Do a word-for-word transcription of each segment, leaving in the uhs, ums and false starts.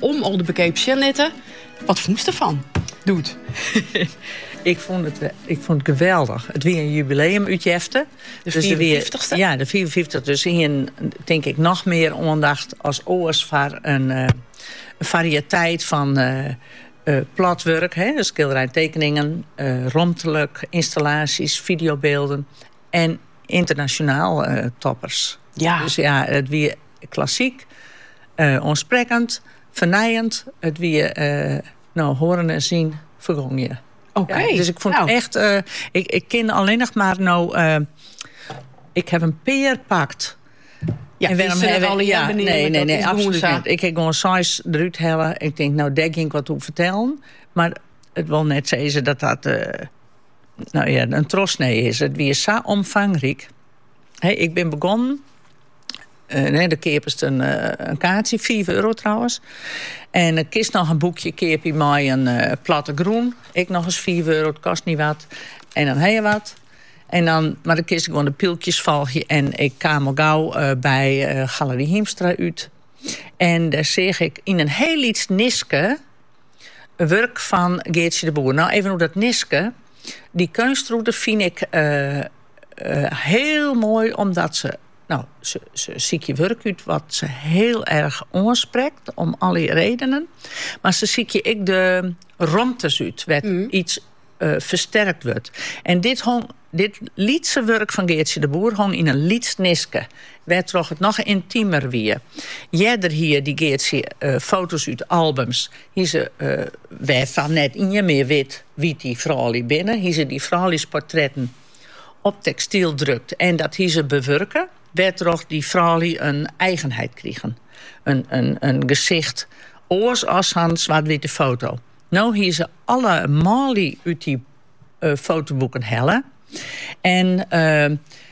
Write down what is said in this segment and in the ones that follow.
om al de bekeep Jeannette. Wat vond je ervan? Doet. Ik vond het, ik vond het geweldig. Het weer een jubileum uitjefte. De vierenvijftigste? Ja, de vierenvijftigste. Dus hier denk ik nog meer aandacht als oors voor een, uh, een variëteit van uh, uh, platwerk. Hè, dus schilderij, tekeningen, uh, ruimtelijk, installaties, videobeelden en internationaal uh, toppers. Ja. Dus ja, het weer klassiek, uh, onsprekend, vernijend. Het weer uh, nou, horen en zien vergong je. Oké. Ja, dus ik vond nou. echt... Uh, ik, ik ken alleen nog maar nou... Uh, ik heb een peer pakt. Ja, en waarom hebben al ja, nee, nee, nee, nee, absoluut niet. Ik heb gewoon size eruit hellen. Ik denk, nou, daar ging ik wat over vertellen. Maar het wil net zeggen dat dat... Uh, nou ja, een trosnee is. Het weer zo omvangrijk. Hey, ik ben begonnen... Uh, nee, de keepers een, uh, een kaartje, vijf euro trouwens. En ik kies nog een boekje, keepje met een uh, platte groen. Ik nog eens vijf euro, het kost niet wat. En dan heb je wat. En dan, maar dan kies ik gewoon de pieltjesvalgje. En ik kwam gauw uh, bij uh, Galerie Hiemstra uit. En daar zeg ik in een heel iets niske... een werk van Geertje de Boer. Nou, even hoe dat niske... Die kunstroute vind ik uh, uh, heel mooi, omdat ze... Nou, ze, ze ziet je werk uit wat ze heel erg aanspreekt, om alle redenen. Maar ze ziet je ik de romtes uit, wat mm. iets uh, versterkt wordt. En dit, hong, dit liedse werk van Geertje de Boer hong in een lietsniske. Werd toch het nog intiemer weer. Jeder hier, die Geertje uh, foto's uit albums. Hier ze, uh, wij van net in je meer weet wie die vrouw binnen. Hier ze die vrouwelijke portretten op textiel drukt. En dat hier ze bewerken. Werd toch die vrouwen een eigenheid kregen. Een, een, een gezicht. Oors als een zwart-witte foto. Nou, hier ze alle mali uit die uh, fotoboeken hellen. En uh,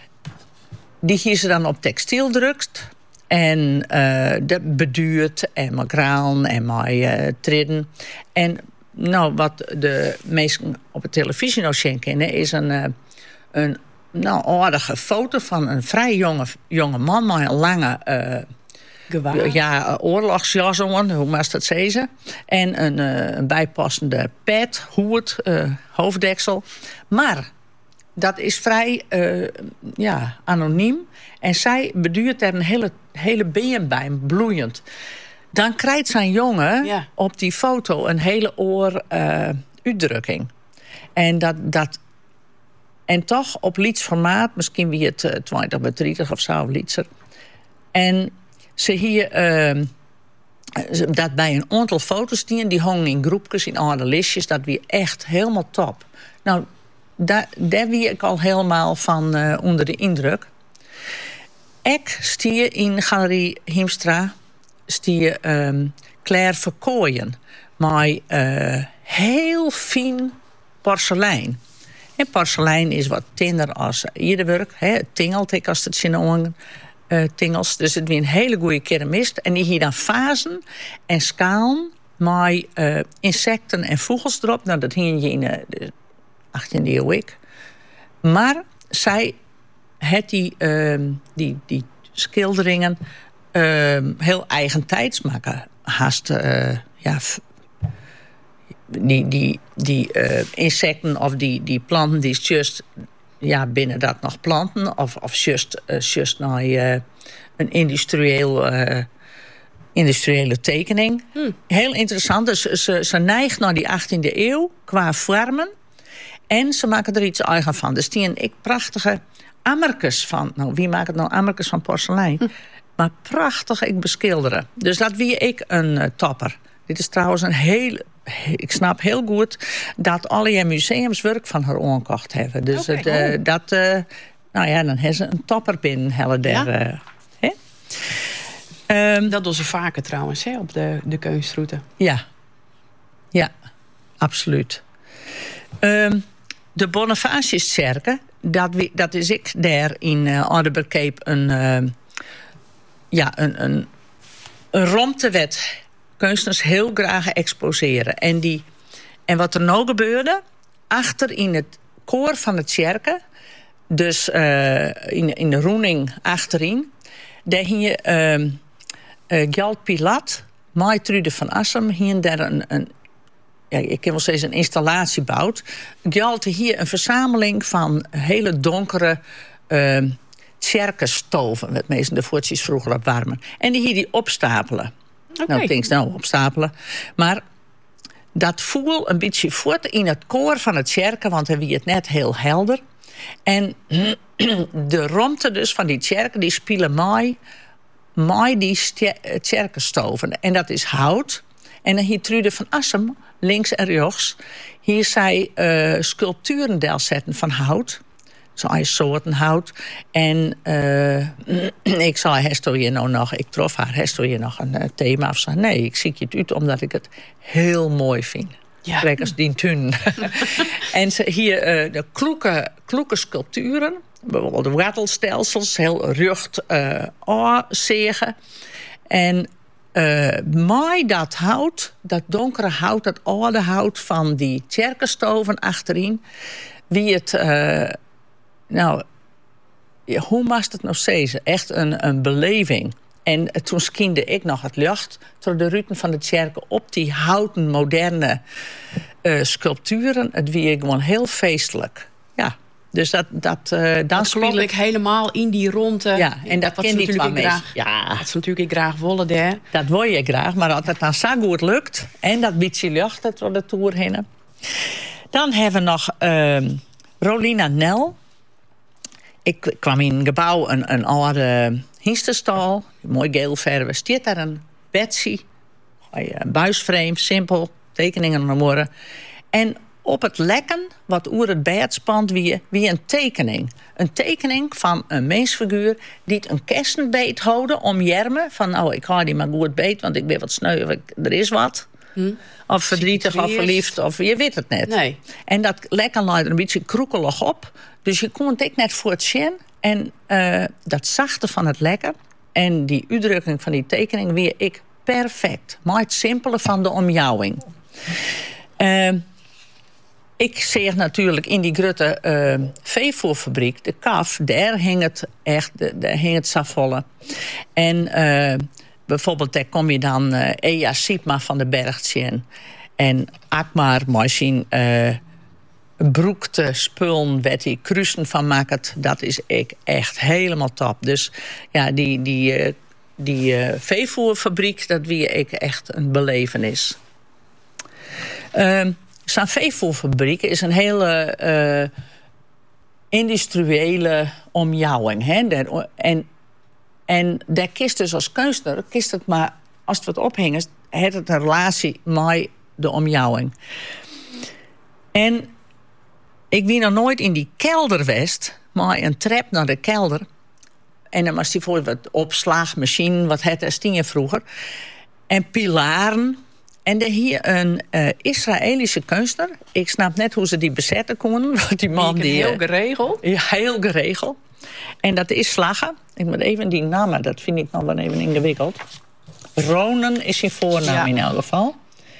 die hier ze dan op textiel drukt. En uh, dat beduurt en met graan en met uh, treden. En nou, wat de meesten op de televisie nog zien kennen, is een, uh, een nou, aardige foto van een vrij jonge, jonge man met een lange uh, ja, oorlogsjas aan, hoe moest dat zeggen? En een, uh, een bijpassende pet, hoed, uh, hoofddeksel. Maar dat is vrij uh, ja, anoniem. En zij beduurt er een hele, hele been bij, bloeiend. Dan krijgt zijn jongen ja. op die foto een hele oor uh, uitdrukking. En dat... dat En toch op lietsformaat, misschien wie het uh, twintig bij dertig of zo, lietser. En ze hier uh, dat bij een aantal foto's die, die hongen in groepjes, in oude listjes, dat weer echt helemaal top. Nou, daar, daar wie ik al helemaal van uh, onder de indruk. Ik stier in Galerie Hiemstra, stier um, Claire Verkooyen, maar uh, heel fijn porselein. En porselein is wat tinner als ieder werk. Het tingelt ik als het zin uh, tingels. Dus het weer een hele goede keramist. En die hier dan fasen en schaalen met uh, insecten en vogels erop. Nou, dat hing je in uh, de achttiende eeuw ik. Maar zij had die, uh, die, die schilderingen uh, heel eigentijds maken. Haast, uh, ja... Die, die, die uh, insecten of die, die planten, die is just ja, binnen dat nog planten. Of, of just, uh, just naar uh, een industrieel, uh, industriële tekening. Hmm. Heel interessant. Dus ze, ze neigt naar die achttiende eeuw qua vormen. En ze maken er iets eigen van. Dus die een ik prachtige ammerkes van. Nou, wie maakt het nou ammerkes van porselein? Hm. Maar prachtig ik beschilderen. Dus dat wie ik een uh, topper. Dit is trouwens een heel... Ik snap heel goed dat alle museums werk van haar aankocht hebben. Dus okay, het, uh, dat, uh, nou ja, dan hebben ze een topper binnen. Ja? Uh, um, dat doen ze vaker trouwens, hè, op de, de kunstroute. Ja, ja, absoluut. Um, de Bonifatiuskerk, dat, dat is ik daar in uh, Oudeberkeep een, uh, ja, een, een, een romtewet. Kunstenaars heel graag exposeren. En, die, en wat er nou gebeurde, achter in het koor van het kerken, dus uh, in, in de roening achterin, daar hing je uh, uh, Gjalt Pilat Mai Trude van Assem hier daar een, een ja, ik kan wel steeds een installatie bouwt. Geldt hier een verzameling van hele donkere uh, tjerkenstoven, wat meestal de voetjes vroeger op warmen. En die hier die opstapelen. Okay. Nou, ik denk snel opstapelen. Maar dat voel een beetje voort in het koor van het tjerken, want dan wie het net heel helder. En de romte dus van die tjerken, die spelen mooi, mooi die tjerkenstoven. En dat is hout. En dan hier Trude van Assem, links en rechts. Hier zij uh, sculpturen deel zetten van hout. Zo'n soorten hout. En uh, ik zei, Hesto hier nou nog, ik trof haar, Hesto hier nog een uh, thema of zo. Nee, ik zie je het uit omdat ik het heel mooi vind. Ja. Kijk als die tuin. En ze, hier uh, de kloeke, kloeke sculpturen. Bijvoorbeeld de wortelstelsels, heel rucht uh, oorzigen. En uh, mooi dat hout, dat donkere hout, dat oude hout van die tjerkenstoven achterin. Wie het, uh, nou, ja, hoe mag het nou zeggen? Echt een, een beleving. En toen skiende ik nog het licht door de ruten van de tjerken op die houten, moderne uh, sculpturen. Het wie gewoon heel feestelijk. Ja, dus dat... dat uh, dan dat speel ik helemaal in die ronde. Ja, en dat ken ik wel graag. Ja. Dat is natuurlijk ik graag willen daar. Dat wil je graag, maar als het dan zo goed lukt... en dat beetje lucht door de toer heen. Dan hebben we nog uh, Rolina Nel. Ik kwam in een gebouw, een, een oude hiestenstal, mooi geel verven. Stiert daar een Betsy, een buisframe, simpel, tekeningen naar morgen. En op het lekken, wat oer het bed spant, wie, wie een tekening. Een tekening van een mensfiguur die een kersenbeet houden om jermen. Van, nou, ik ga die maar goed beet, want ik ben wat sneu, of ik, er is wat. Hm. Of verdrietig, of verliefd, of je weet het net. Nee. En dat lekken luidt er een beetje kroekelig op. Dus je kon het ik net voor het zien. En uh, dat zachte van het lekken en die uitdrukking van die tekening weer ik perfect. Maar het simpele van de omjouwing. Uh, ik zeg natuurlijk in die grote uh, veevoerfabriek, de K A F, daar hing het echt, daar hing het savolle. En uh, bijvoorbeeld daar kom je dan uh, Ea Siepma van de Bergtje en Akmar, mooi zien. Uh, broekte spullen, waar die kruisen van maakt, dat is ik echt helemaal top. Dus ja, die, die, uh, die uh, veevoerfabriek, dat wie ik echt een belevenis. Uh, Zo'n veevoerfabriek is een hele uh, industriële omjouwing. Hè? En, en daar kist dus als kunstenaar, kist het maar, als het wat ophangt, heeft het een relatie met de omjouwing. En ik wie nog nooit in die kelder west, maar een trap naar de kelder. En dan was die voor wat opslagmachine, wat het is tien jaar vroeger. En pilaren. En er hier een uh, Israëlische kunstenaar. Ik snap net hoe ze die bezetten konden. Die man die, heel uh, geregeld. Ja, heel geregeld. En dat is Slaggen. Ik moet even die namen, dat vind ik nog wel even ingewikkeld. Ronen is zijn voornaam ja. In elk geval.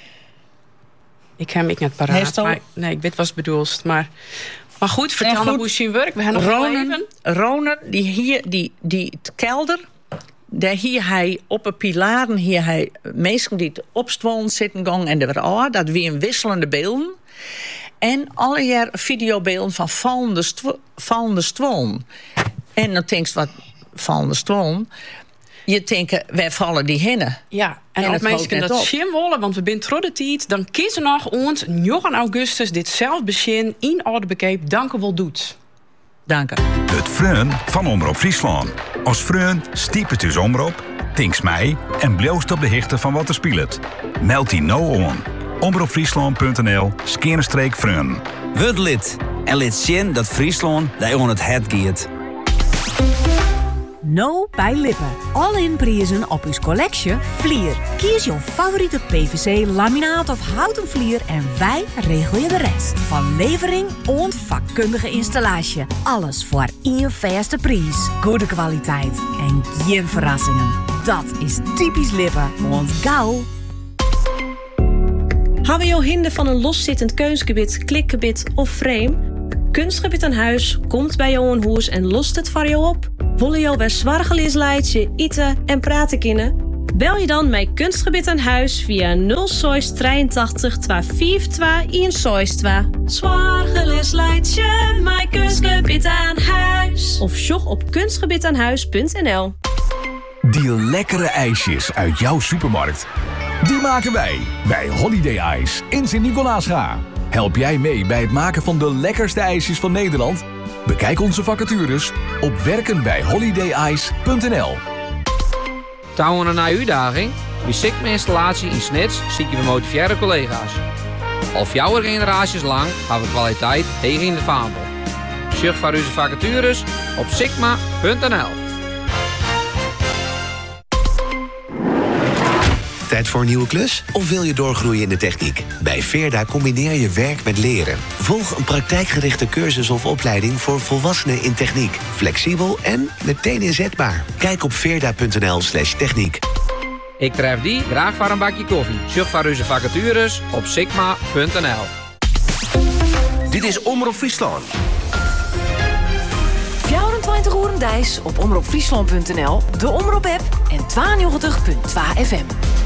Ik heb ik net paraat. Maar, nee, ik weet wat het bedoelt. Maar, maar goed, vertel nog hoe ze werkt. We hebben nog Ronen, even. Ronen, die hier, die, die kelder. Daar hier hij op een pilaren, hier hij mensen die het opstwollen zitten gang en de weer dat wie een wisselende beelden. En alle jaar videobeelden van vallende, stwo, vallende stwollen. En dan denk je wat vallende stwollen. Je denkt, wij vallen die hinnen. Ja, en, en als mensen dat zien willen, want we zijn trots tijd, dan kiezen nog ons negen augustus ditzelfde begin in Oudebekeep danken wel doet. Dank u. Het Freun van Omroep Friesland. Als Freun stiep het dus omroep, tinks mij en bloost op de hichte van wat er speelt. Meld die nou aan. omroepfriesland punt n l skerenstreek Freun. Word lid en lid zien dat Friesland daar aan het het gaat. No bij Lippen. All-in prijzen op uw collectie Vlier. Kies jouw favoriete P V C, laminaat of houten vlier en wij regelen je de rest. Van levering en vakkundige installatie. Alles voor één vaste prijs. Goede kwaliteit en geen verrassingen. Dat is typisch Lippen, want gauw. Hebben jouw hinder van een loszittend keusgebied, klikgebied of frame? Kunstgebied aan huis komt bij jou een hoes en lost het voor jou op. Willen jou weer zwargelijks leidje, eten en praten kunnen? Bel je dan met Kunstgebied aan huis via nul zes drieëntachtig tweehonderdvijfentwintig eenenzeventig. Zorgeloos leidt je met Kunstgebied aan huis. Of sjog op kunstgebiedaanhuis punt n l. Die lekkere ijsjes uit jouw supermarkt. Die maken wij bij Holiday Ice in Sint-Nicolaasga. Help jij mee bij het maken van de lekkerste ijsjes van Nederland? Bekijk onze vacatures op werken bij holiday ice punt n l. Touwen naar uitdaging? Wie ziek met installatie in Snits, zieken we motiveerde collega's. Al jouw generaties lang hebben we kwaliteit tegen in de vaandel. Zorg voor onze vacatures op sigma punt n l. Tijd voor een nieuwe klus? Of wil je doorgroeien in de techniek? Bij Veerda combineer je werk met leren. Volg een praktijkgerichte cursus of opleiding voor volwassenen in techniek. Flexibel en meteen inzetbaar. Kijk op veerda punt n l slash techniek. Ik tref die graag voor een bakje koffie. Zorg voor onze vacatures op sigma punt n l. Dit is Omroep Friesland. vierentwintig uur dijs op omroep friesland punt n l, de Omroep-app en tweeënnegentig punt twee F M.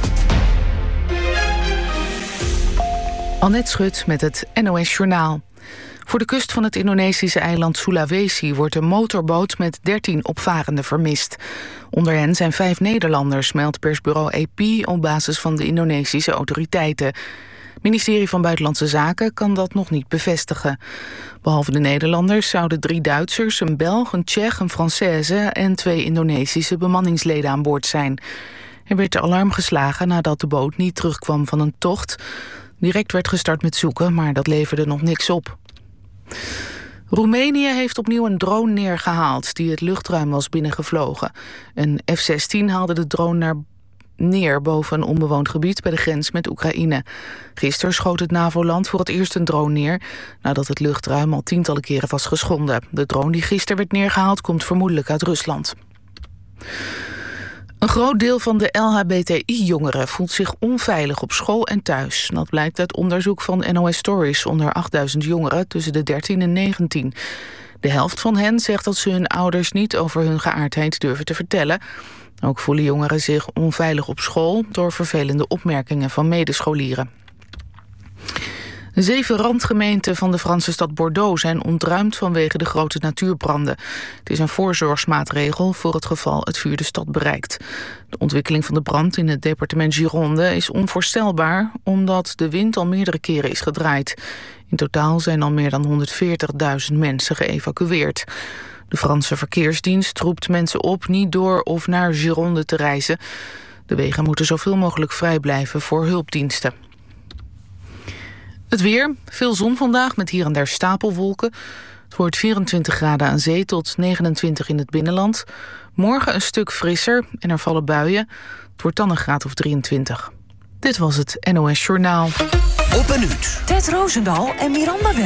Annette Schut met het N O S Journaal. Voor de kust van het Indonesische eiland Sulawesi wordt een motorboot met dertien opvarenden vermist. Onder hen zijn vijf Nederlanders, meldt persbureau A P op basis van de Indonesische autoriteiten. Het ministerie van Buitenlandse Zaken kan dat nog niet bevestigen. Behalve de Nederlanders zouden drie Duitsers, een Belg, een Tsjech, een Française en twee Indonesische bemanningsleden aan boord zijn. Er werd alarm geslagen nadat de boot niet terugkwam van een tocht. Direct werd gestart met zoeken, maar dat leverde nog niks op. Roemenië heeft opnieuw een drone neergehaald die het luchtruim was binnengevlogen. Een F zestien haalde de drone naar neer boven een onbewoond gebied bij de grens met Oekraïne. Gisteren schoot het NAVO-land voor het eerst een drone neer nadat het luchtruim al tientallen keren was geschonden. De drone die gisteren werd neergehaald komt vermoedelijk uit Rusland. Een groot deel van de L H B T I-jongeren voelt zich onveilig op school en thuis. Dat blijkt uit onderzoek van N O S Stories onder achtduizend jongeren tussen de dertien en negentien. De helft van hen zegt dat ze hun ouders niet over hun geaardheid durven te vertellen. Ook voelen jongeren zich onveilig op school door vervelende opmerkingen van medescholieren. Zeven randgemeenten van de Franse stad Bordeaux zijn ontruimd vanwege de grote natuurbranden. Het is een voorzorgsmaatregel voor het geval het vuur de stad bereikt. De ontwikkeling van de brand in het departement Gironde is onvoorstelbaar omdat de wind al meerdere keren is gedraaid. In totaal zijn al meer dan honderdveertigduizend mensen geëvacueerd. De Franse verkeersdienst roept mensen op niet door of naar Gironde te reizen. De wegen moeten zoveel mogelijk vrij blijven voor hulpdiensten. Het weer, veel zon vandaag met hier en daar stapelwolken. Het wordt vierentwintig graden aan zee tot negenentwintig in het binnenland. Morgen een stuk frisser en er vallen buien. Het wordt dan een graad of drieëntwintig. Dit was het N O S Journaal. Op een uur. Ted Roosendaal en Miranda